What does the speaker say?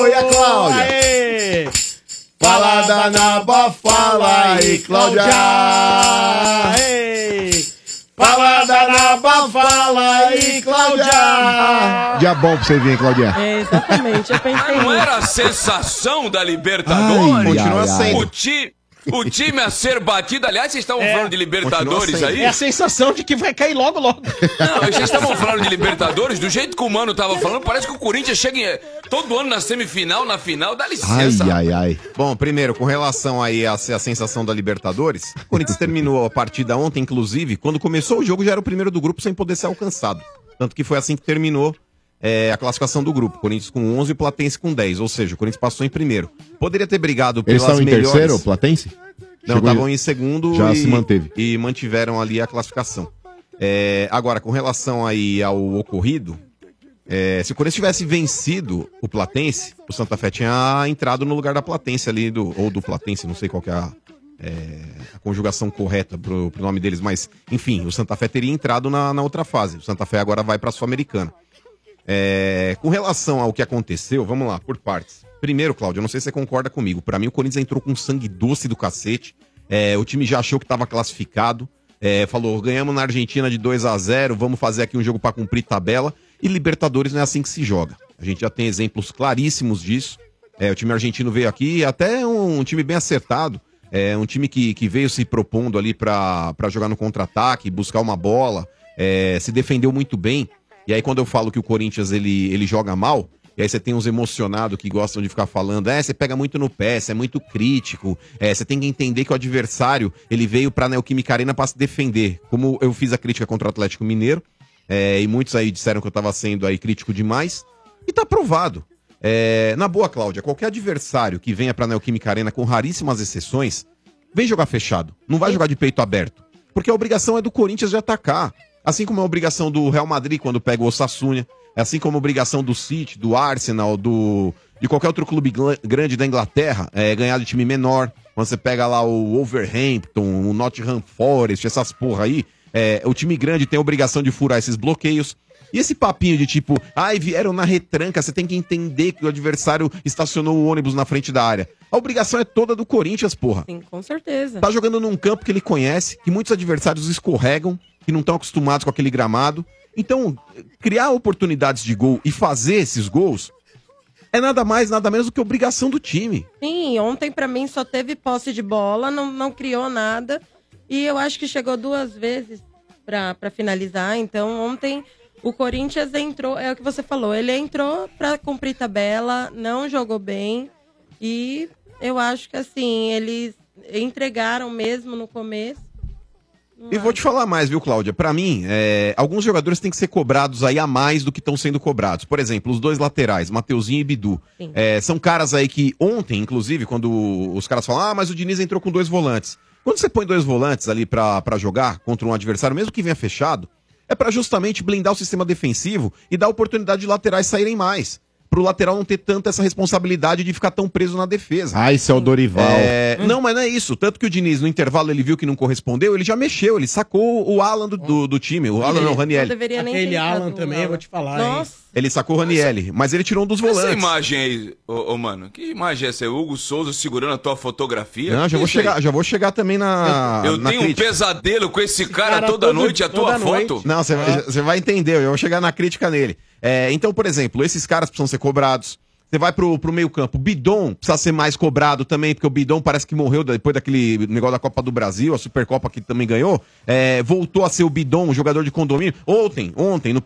E a Cláudia? Aê! Fala da Naba, fala aí, Cláudia! Aê! Fala da Naba, fala aí, Cláudia! Dia bom pra você vir, Claudinha. É, exatamente, eu pensei Não era a nisso. sensação da Libertadores? Continua sendo. O time a ser batido, aliás, vocês estavam falando de Libertadores Continua aí? É a sensação de que vai cair logo, logo. Não, vocês estavam falando de Libertadores, do jeito que o Mano tava falando, parece que o Corinthians chega todo ano na semifinal, na final, dá licença. Ai. Bom, primeiro, com relação aí à sensação da Libertadores, o Corinthians terminou a partida ontem, inclusive, quando começou o jogo já era o primeiro do grupo sem poder ser alcançado. Tanto que foi assim que terminou a classificação do grupo. Corinthians com 11 e Platense com 10, ou seja, o Corinthians passou em primeiro. Poderia ter brigado Eles pelas estão em melhores... terceiro, Platense? Não, Chegou estavam em segundo Já se manteve. e mantiveram ali a classificação. Agora, com relação aí ao ocorrido, se o Corinthians tivesse vencido o Platense, o Santa Fé tinha entrado no lugar da Platense ali, ou do Platense, não sei qual que é a conjugação correta pro nome deles, mas, enfim, o Santa Fé teria entrado na outra fase. O Santa Fé agora vai pra Sul-Americana. Com relação ao que aconteceu, vamos lá, por partes. Primeiro, Cláudio, eu não sei se você concorda comigo. Pra mim, o Corinthians entrou com sangue doce do cacete. O time já achou que tava classificado. Falou, ganhamos na Argentina de 2-0, vamos fazer aqui um jogo pra cumprir tabela. E Libertadores não é assim que se joga. A gente já tem exemplos claríssimos disso. O time argentino veio aqui, até um time bem acertado. Um time que veio se propondo ali pra jogar no contra-ataque, buscar uma bola. Se defendeu muito bem. E aí, quando eu falo que o Corinthians ele joga mal, e aí você tem uns emocionados que gostam de ficar falando, você pega muito no pé, você é muito crítico, você tem que entender que o adversário, ele veio pra Neoquímica Arena pra se defender. Como eu fiz a crítica contra o Atlético Mineiro, e muitos aí disseram que eu tava sendo aí crítico demais, e tá provado. Na boa, Cláudia, qualquer adversário que venha pra Neoquímica Arena, com raríssimas exceções, vem jogar fechado, não vai jogar de peito aberto, porque a obrigação é do Corinthians de atacar. Assim como é a obrigação do Real Madrid quando pega o Osasuna, assim como a obrigação do City, do Arsenal, de qualquer outro clube grande da Inglaterra, ganhar de time menor. Quando você pega lá o Wolverhampton, o Nottingham Forest, essas porra aí, o time grande tem a obrigação de furar esses bloqueios. E esse papinho de tipo, vieram na retranca, você tem que entender que o adversário estacionou o ônibus na frente da área. A obrigação é toda do Corinthians, porra. Sim, com certeza. Tá jogando num campo que ele conhece, que muitos adversários escorregam, que não estão acostumados com aquele gramado. Então, criar oportunidades de gol e fazer esses gols é nada mais, nada menos do que obrigação do time. Sim, ontem pra mim só teve posse de bola, não criou nada. E eu acho que chegou 2 vezes pra finalizar. Então, ontem o Corinthians entrou, é o que você falou, ele entrou pra cumprir tabela, não jogou bem. E eu acho que assim, eles entregaram mesmo no começo. E vou te falar mais, viu, Cláudia? Pra mim, alguns jogadores têm que ser cobrados aí a mais do que estão sendo cobrados. Por exemplo, os 2 laterais, Mateuzinho e Bidu. São caras aí que ontem, inclusive, quando os caras falam, mas o Diniz entrou com 2 volantes. Quando você põe 2 volantes ali pra jogar contra um adversário, mesmo que venha fechado, é pra justamente blindar o sistema defensivo e dar oportunidade de laterais saírem mais. Pro lateral não ter tanta essa responsabilidade de ficar tão preso na defesa. Esse é o Dorival. Não, mas não é isso. Tanto que o Diniz, no intervalo, ele viu que não correspondeu, ele já mexeu, ele sacou o Alan do time. O Alan não, o Ranieri. Deveria nem Aquele ter Alan entrado também, eu vou te falar, Nossa. Ele sacou o Ranieri, mas ele tirou um dos volantes. Essa imagem aí, mano, que imagem é essa? É o Hugo Souza segurando a tua fotografia? Não, já vou chegar também na Eu na tenho crítica. um pesadelo com esse cara toda noite, a tua foto. Não, você vai entender, eu vou chegar na crítica nele. Então, por exemplo, esses caras precisam ser cobrados. Você vai pro meio campo. O Bidon precisa ser mais cobrado também, porque o Bidon parece que morreu depois daquele negócio da Copa do Brasil, a Supercopa que também ganhou. Voltou a ser o Bidon, um jogador de condomínio. Ontem, no